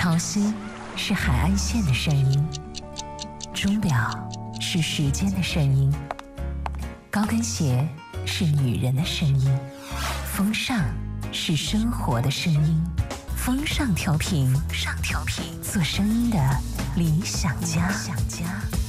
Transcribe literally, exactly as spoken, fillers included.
潮汐是海岸线的声音，钟表是时间的声音，高跟鞋是女人的声音，风尚是生活的声音。风尚调频，上调频，做声音的理想家。